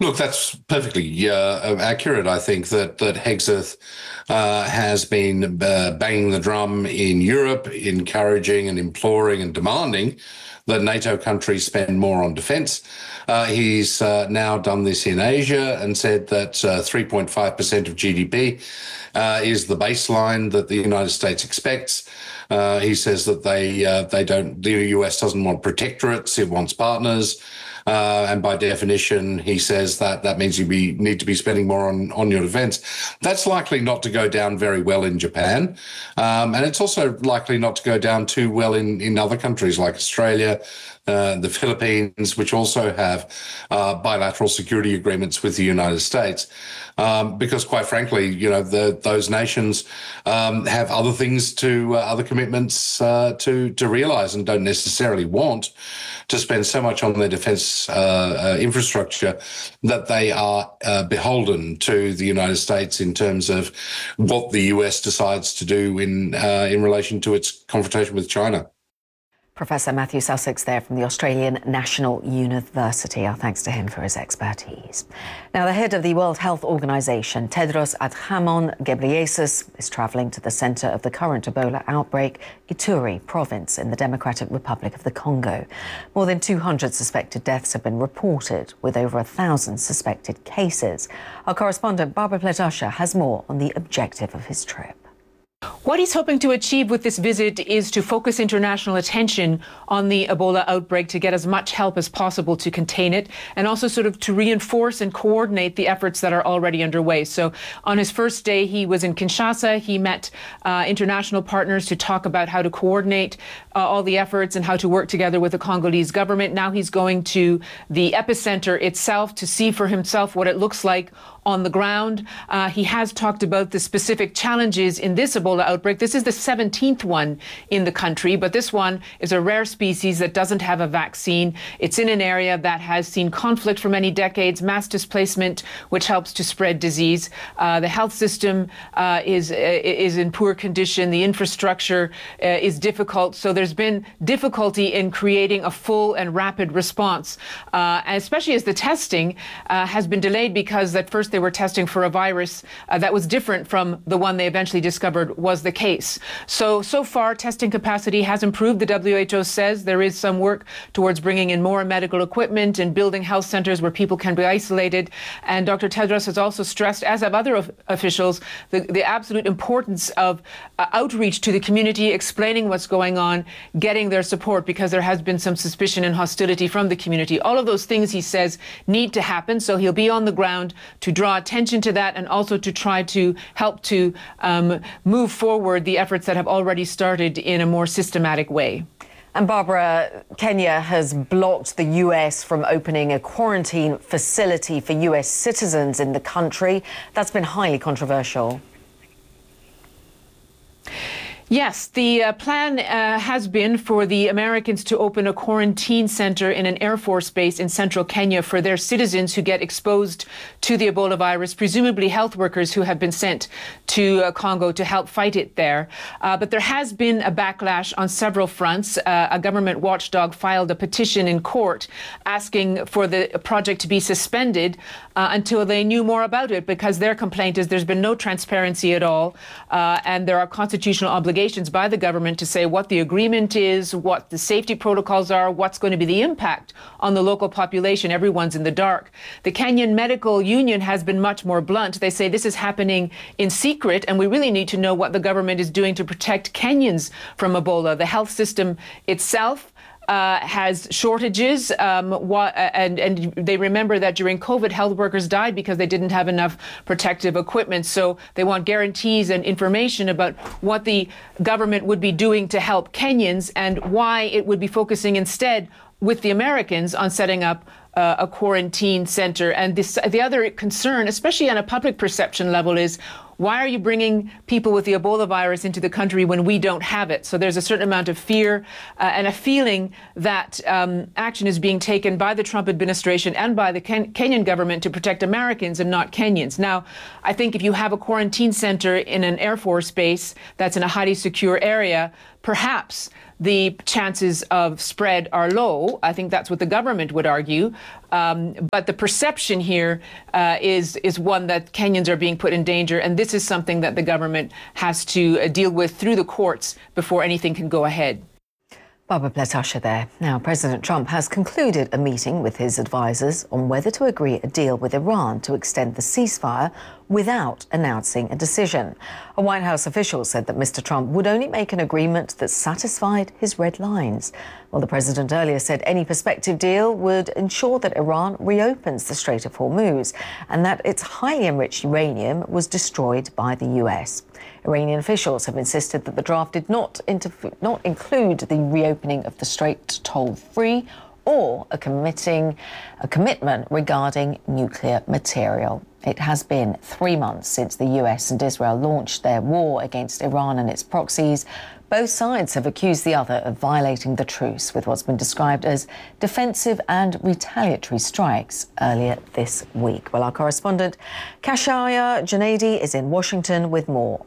Look, that's perfectly accurate. I think that Hegseth has been banging the drum in Europe, encouraging and imploring and demanding that NATO countries spend more on defence. He's now done this in Asia and said that 3.5% of GDP is the baseline that the United States expects. He says that the US doesn't want protectorates, it wants partners. And by definition, he says that means you need to be spending more on your defence. That's likely not to go down very well in Japan. And it's also likely not to go down too well in other countries like Australia, the Philippines, which also have bilateral security agreements with the United States. Because quite frankly, those nations have other things other commitments to realise and don't necessarily want to spend so much on their defence infrastructure that they are beholden to the United States in terms of what the US decides to do in relation to its confrontation with China. Professor Matthew Sussex there from the Australian National University. Our thanks to him for his expertise. Now, the head of the World Health Organization, Tedros Adhanom Ghebreyesus, is travelling to the centre of the current Ebola outbreak, Ituri province in the Democratic Republic of the Congo. More than 200 suspected deaths have been reported, with over 1,000 suspected cases. Our correspondent Barbara Pletasha has more on the objective of his trip. What he's hoping to achieve with this visit is to focus international attention on the Ebola outbreak to get as much help as possible to contain it, and also sort of to reinforce and coordinate the efforts that are already underway. So on his first day, he was in Kinshasa. He met international partners to talk about how to coordinate all the efforts and how to work together with the Congolese government. Now he's going to the epicenter itself to see for himself what it looks like on the ground. He has talked about the specific challenges in this Ebola outbreak. This is the 17th one in the country, but this one is a rare species that doesn't have a vaccine. It's in an area that has seen conflict for many decades, mass displacement, which helps to spread disease. The health system is in poor condition. The infrastructure is difficult. So there's been difficulty in creating a full and rapid response, especially as the testing has been delayed because at first they were testing for a virus that was different from the one they eventually discovered was the case. So far, testing capacity has improved. The WHO says there is some work towards bringing in more medical equipment and building health centers where people can be isolated. And Dr. Tedros has also stressed, as have other officials, the absolute importance of outreach to the community, explaining what's going on, getting their support, because there has been some suspicion and hostility from the community. All of those things, he says, need to happen. So he'll be on the ground to draw attention to that and also to try to help to move forward the efforts that have already started in a more systematic way. And Barbara, Kenya has blocked the US from opening a quarantine facility for US citizens in the country. That's been highly controversial. Yes, the plan has been for the Americans to open a quarantine center in an Air Force base in central Kenya for their citizens who get exposed to the Ebola virus, presumably health workers who have been sent to Congo to help fight it there. But there has been a backlash on several fronts. A government watchdog filed a petition in court asking for the project to be suspended until they knew more about it, because their complaint is there's been no transparency at all, and there are constitutional obligations by the government to say what the agreement is, what the safety protocols are, what's going to be the impact on the local population. Everyone's in the dark. The Kenyan Medical Union has been much more blunt. They say this is happening in secret, and we really need to know what the government is doing to protect Kenyans from Ebola. The health system itself has shortages, and they remember that during COVID, health workers died because they didn't have enough protective equipment. So they want guarantees and information about what the government would be doing to help Kenyans and why it would be focusing instead with the Americans on setting up a quarantine center. And the other concern, especially on a public perception level, is why are you bringing people with the Ebola virus into the country when we don't have it? So there's a certain amount of fear and a feeling that action is being taken by the Trump administration and by the Kenyan government to protect Americans and not Kenyans. Now, I think if you have a quarantine center in an Air Force base that's in a highly secure area, perhaps the chances of spread are low. I think that's what the government would argue. But the perception here is one that Kenyans are being put in danger, and this is something that the government has to deal with through the courts before anything can go ahead. Barbara Pletasha there. Now, President Trump has concluded a meeting with his advisers on whether to agree a deal with Iran to extend the ceasefire without announcing a decision. A White House official said that Mr. Trump would only make an agreement that satisfied his red lines. Well, the president earlier said any prospective deal would ensure that Iran reopens the Strait of Hormuz and that its highly enriched uranium was destroyed by the US. Iranian officials have insisted that the draft did not include the reopening of the strait toll-free or a commitment regarding nuclear material. It has been 3 months since the US and Israel launched their war against Iran and its proxies. Both sides have accused the other of violating the truce with what's been described as defensive and retaliatory strikes earlier this week. Well, our correspondent Kashaya Junaidi is in Washington with more.